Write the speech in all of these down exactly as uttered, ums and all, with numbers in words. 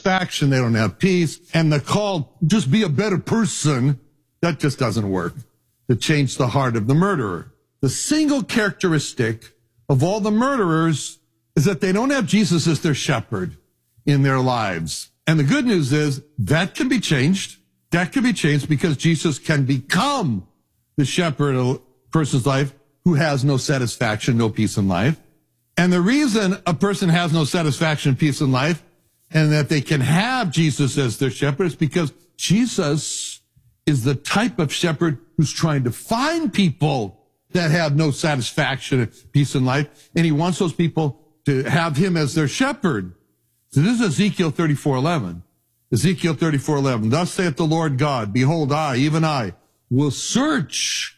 satisfaction. They don't have peace. And the call, just be a better person, that just doesn't work to change the heart of the murderer. The single characteristic of all the murderers is that they don't have Jesus as their shepherd in their lives. And the good news is that can be changed. That can be changed because Jesus can become the shepherd of a person's life who has no satisfaction, no peace in life. And the reason a person has no satisfaction, peace in life, and that they can have Jesus as their shepherd is because Jesus is the type of shepherd who's trying to find people that have no satisfaction and peace in life. And he wants those people to have him as their shepherd. So this is Ezekiel thirty-four eleven. Ezekiel thirty-four eleven. Thus saith the Lord God, behold, I, even I, will search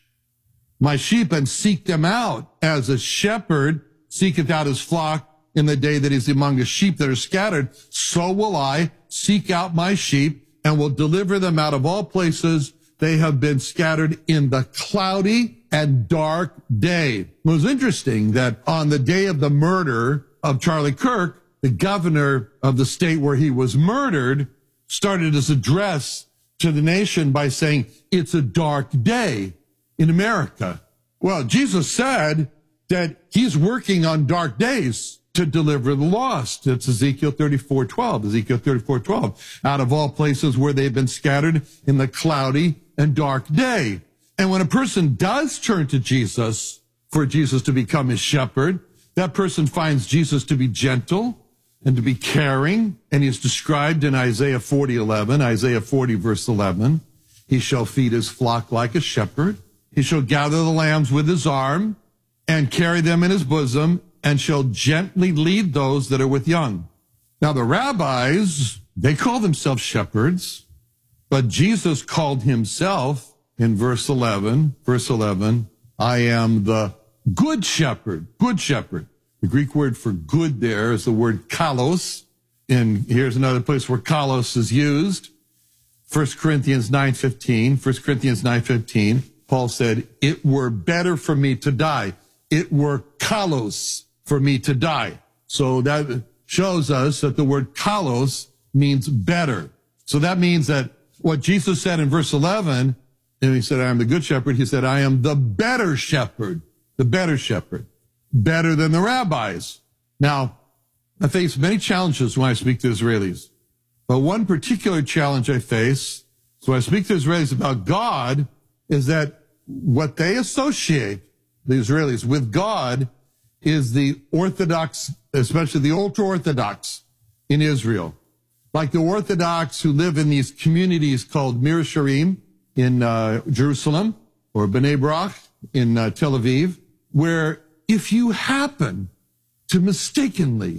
my sheep and seek them out as a shepherd seeketh out his flock in the day that he's among his sheep that are scattered. So will I seek out my sheep and will deliver them out of all places they have been scattered in the cloudy and dark day. It was interesting that on the day of the murder of Charlie Kirk, the governor of the state where he was murdered started his address to the nation by saying, it's a dark day in America. Well, Jesus said that he's working on dark days to deliver the lost. It's Ezekiel thirty-four twelve. Ezekiel thirty-four twelve. Out of all places where they've been scattered in the cloudy and dark day. And when a person does turn to Jesus for Jesus to become his shepherd, that person finds Jesus to be gentle and to be caring. And he is described in Isaiah forty eleven. Isaiah forty verse eleven. He shall feed his flock like a shepherd. He shall gather the lambs with his arm and carry them in his bosom, and shall gently lead those that are with young. Now the rabbis, they call themselves shepherds, but Jesus called himself in verse eleven, verse eleven, I am the good shepherd, good shepherd. The Greek word for good there is the word kalos. And here's another place where kalos is used. First Corinthians nine fifteen, First Corinthians nine fifteen, Paul said, it were better for me to die. It were kalos for me to die. So that shows us that the word kalos means better. So that means that what Jesus said in verse eleven, and he said, I am the good shepherd. He said, I am the better shepherd, the better shepherd, better than the rabbis. Now, I face many challenges when I speak to Israelis, but one particular challenge I face, so when I speak to Israelis about God, is that what they associate, the Israelis, with God is the Orthodox, especially the ultra-Orthodox in Israel. Like the Orthodox who live in these communities called Mir Sharim in uh, Jerusalem, or Bnei Brak in uh, Tel Aviv, where if you happen to mistakenly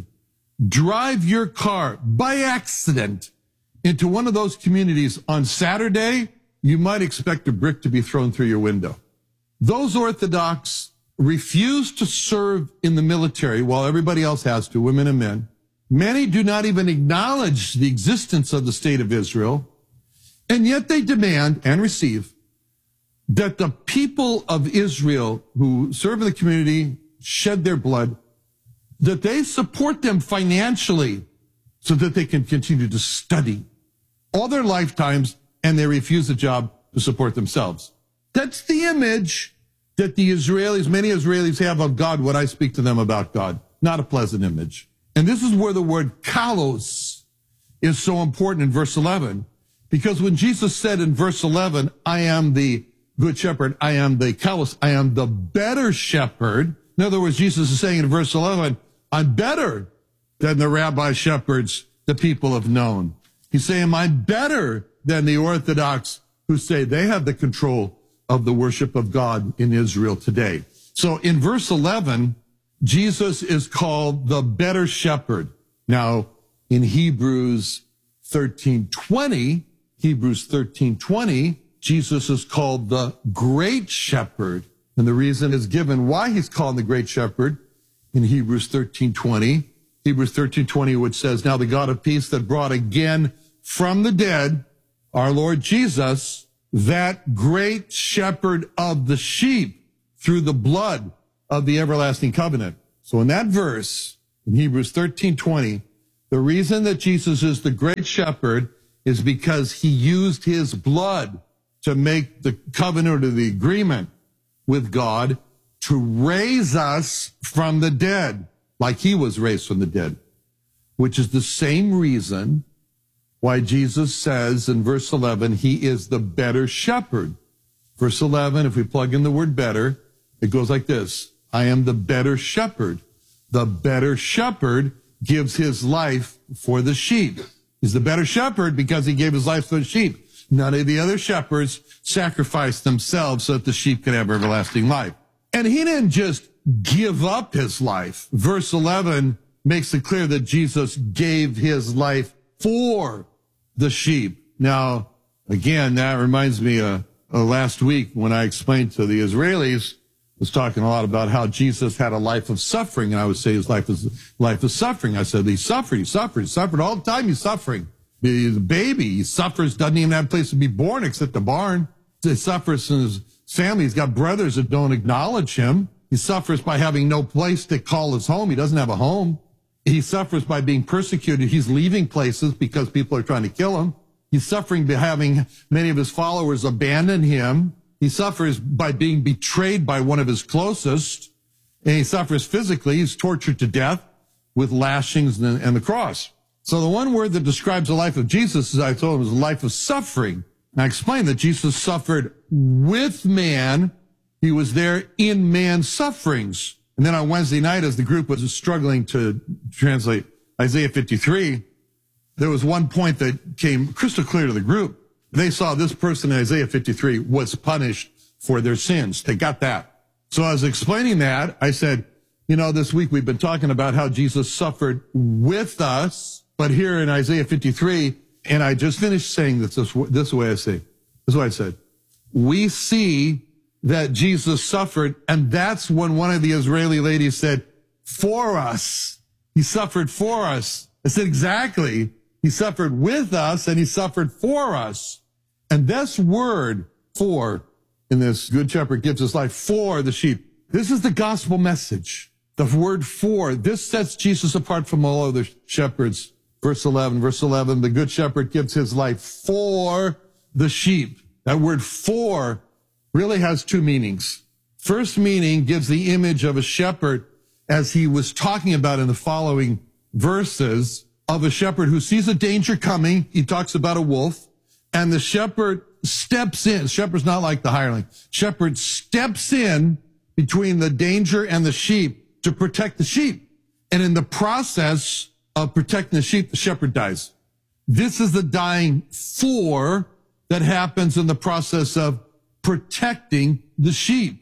drive your car by accident into one of those communities on Saturday, you might expect a brick to be thrown through your window. Those Orthodox refuse to serve in the military while everybody else has to, women and men. Many do not even acknowledge the existence of the state of Israel, and yet they demand and receive that the people of Israel who serve in the community, shed their blood, that they support them financially so that they can continue to study all their lifetimes, and they refuse a job to support themselves. That's the image that the Israelis, many Israelis have of God when I speak to them about God. Not a pleasant image. And this is where the word kalos is so important in verse eleven. Because when Jesus said in verse eleven, I am the good shepherd, I am the kalos, I am the better shepherd. In other words, Jesus is saying in verse eleven, I'm better than the rabbi shepherds the people have known. He's saying, I'm better than the Orthodox who say they have the control of the worship of God in Israel today. So in verse eleven, Jesus is called the better shepherd. Now, in Hebrews thirteen twenty, Hebrews thirteen twenty, Jesus is called the great shepherd. And the reason is given why he's called the great shepherd in Hebrews thirteen twenty. Hebrews thirteen twenty, which says, now the God of peace that brought again from the dead our Lord Jesus, that great shepherd of the sheep through the blood of the everlasting covenant. So in that verse, in Hebrews thirteen twenty, The reason that Jesus is the great shepherd is because he used his blood to make the covenant or the agreement with God to raise us from the dead, like he was raised from the dead, which is the same reason why Jesus says in verse eleven, he is the better shepherd. Verse eleven, if we plug in the word better, it goes like this. I am the better shepherd. The better shepherd gives his life for the sheep. He's the better shepherd because he gave his life for the sheep. None of the other shepherds sacrificed themselves so that the sheep could have everlasting life. And he didn't just give up his life. Verse eleven makes it clear that Jesus gave his life for the sheep. Now, again, that reminds me of uh, uh, last week when I explained to the Israelis, I was talking a lot about how Jesus had a life of suffering, and I would say his life is life of suffering. I said he suffered, he suffered, he suffered all the time. He's suffering. He's a baby. He suffers, doesn't even have a place to be born except the barn. He suffers in his family. He's got brothers that don't acknowledge him. He suffers by having no place to call his home. He doesn't have a home. He suffers by being persecuted. He's leaving places because people are trying to kill him. He's suffering by having many of his followers abandon him. He suffers by being betrayed by one of his closest. And he suffers physically. He's tortured to death with lashings and, and the cross. So the one word that describes the life of Jesus, as I told him, is a life of suffering. And I explained that Jesus suffered with man. He was there in man's sufferings. And then on Wednesday night, as the group was struggling to translate Isaiah fifty-three, there was one point that came crystal clear to the group. They saw this person in Isaiah fifty-three was punished for their sins. They got that. So I was explaining that. I said, you know, this week we've been talking about how Jesus suffered with us, but here in Isaiah fifty-three, and I just finished saying this, this, this way I say, this is what I said. We see that Jesus suffered, and that's when one of the Israeli ladies said, for us. He suffered for us. I said, exactly. He suffered with us, and he suffered for us. And this word, for, in this Good Shepherd gives his life for the sheep. This is the gospel message. The word for, this sets Jesus apart from all other shepherds. Verse eleven, verse eleven, the Good Shepherd gives his life for the sheep. That word for really has two meanings. First meaning gives the image of a shepherd, as he was talking about in the following verses, of a shepherd who sees a danger coming. He talks about a wolf, and the shepherd steps in. Shepherd's not like the hireling. Shepherd steps in between the danger and the sheep to protect the sheep. And in the process of protecting the sheep, the shepherd dies. This is the dying for that happens in the process of protecting the sheep.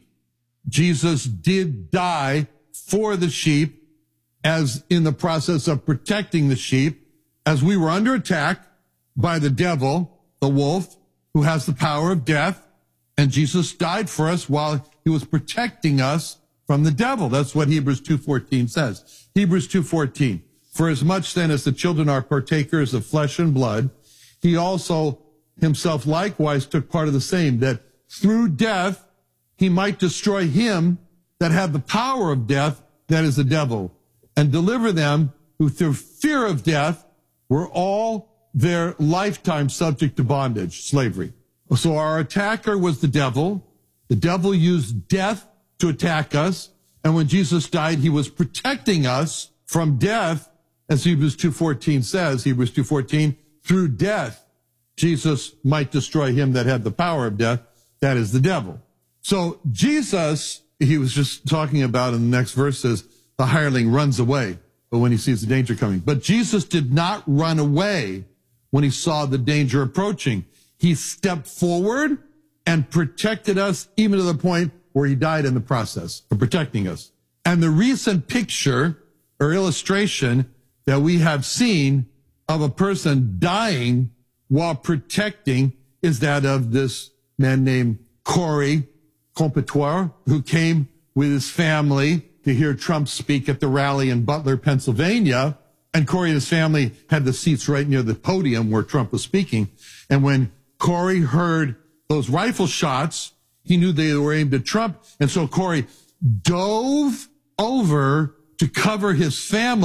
Jesus did die for the sheep, as in the process of protecting the sheep, as we were under attack by the devil, the wolf, who has the power of death, and Jesus died for us while he was protecting us from the devil. That's what Hebrews two fourteen says. Hebrews two fourteen. For as much then as the children are partakers of flesh and blood, he also himself likewise took part of the same, that through death he might destroy him that had the power of death, that is the devil, and deliver them who through fear of death were all their lifetime subject to bondage, slavery. So our attacker was the devil. The devil used death to attack us. And when Jesus died, he was protecting us from death, as Hebrews two fourteen says, Hebrews two fourteen, through death, Jesus might destroy him that had the power of death, that is the devil. So Jesus, he was just talking about in the next verses, the hireling runs away, but when he sees the danger coming. But Jesus did not run away when he saw the danger approaching. He stepped forward and protected us, even to the point where he died in the process of protecting us. And the recent picture or illustration that we have seen of a person dying while protecting is that of this man named Corey Comptoir, who came with his family to hear Trump speak at the rally in Butler, Pennsylvania. And Corey and his family had the seats right near the podium where Trump was speaking. And when Corey heard those rifle shots, he knew they were aimed at Trump. And so Corey dove over to cover his family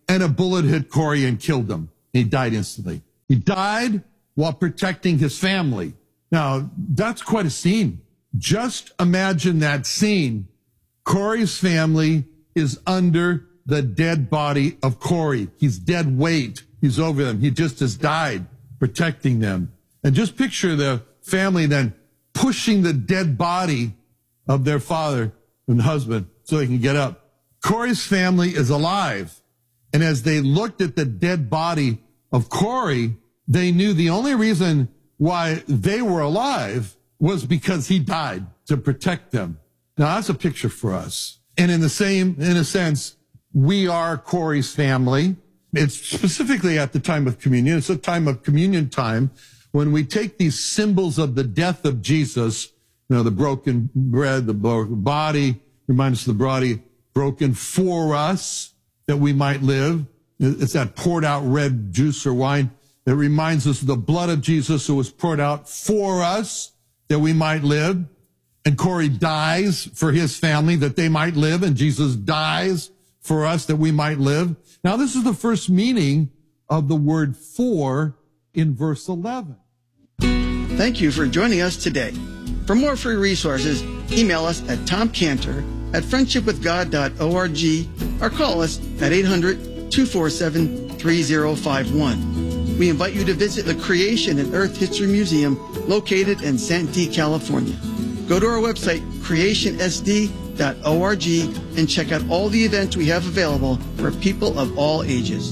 and a bullet hit Corey and killed him. He died instantly. He died while protecting his family. Now, that's quite a scene. Just imagine that scene. Corey's family is under the dead body of Corey. He's dead weight. He's over them. He just has died protecting them. And just picture the family then pushing the dead body of their father and husband so they can get up. Corey's family is alive. And as they looked at the dead body of Corey, they knew the only reason why they were alive was because he died to protect them. Now that's a picture for us. And in the same, in a sense, we are Corey's family. It's specifically at the time of communion. It's a time of communion time when we take these symbols of the death of Jesus, you know, the broken bread, the broken body, reminds us of the body broken for us that we might live. It's that poured out red juice or wine that reminds us of the blood of Jesus who was poured out for us that we might live. And Corey dies for his family that they might live, and Jesus dies for us that we might live. Now, this is the first meaning of the word for in verse eleven. Thank you for joining us today. For more free resources, email us at tomcantor at friendship with god dot org or call us at eight hundred, two four seven, three zero five one. We invite you to visit the Creation and Earth History Museum located in Santee, California. Go to our website, creation s d dot org, and check out all the events we have available for people of all ages.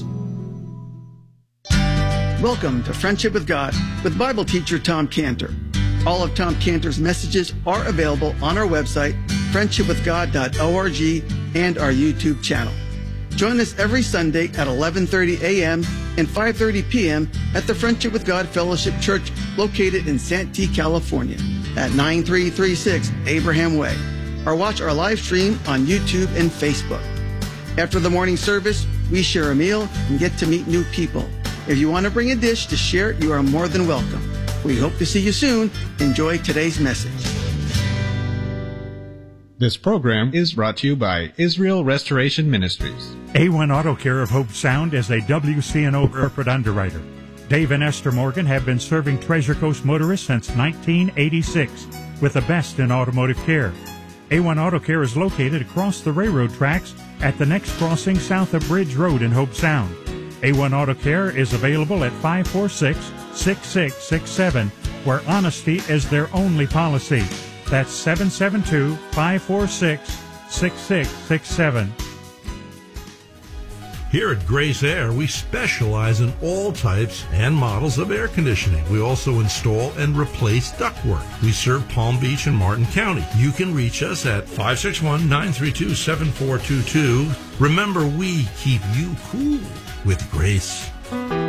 Welcome to Friendship with God with Bible teacher Tom Cantor. All of Tom Cantor's messages are available on our website, friendship with god dot org, and our YouTube channel. Join us every Sunday at eleven thirty a.m. and five thirty p.m. at the Friendship with God Fellowship Church located in Santee, California at nine three three six Abraham Way, or watch our live stream on YouTube and Facebook. After the morning service, we share a meal and get to meet new people. If you want to bring a dish to share, you are more than welcome. We hope to see you soon. Enjoy today's message. This program is brought to you by Israel Restoration Ministries. A one Auto Care of Hope Sound is a W C N O corporate underwriter. Dave and Esther Morgan have been serving Treasure Coast motorists since nineteen eighty-six with the best in automotive care. A one Auto Care is located across the railroad tracks at the next crossing south of Bridge Road in Hope Sound. A one Auto Care is available at five four six, six six six seven, where honesty is their only policy. That's seven seven two, five four six, six six six seven. Here at Grace Air, we specialize in all types and models of air conditioning. We also install and replace ductwork. We serve Palm Beach and Martin County. You can reach us at five six one, nine three two, seven four two two. Remember, we keep you cool with Grace.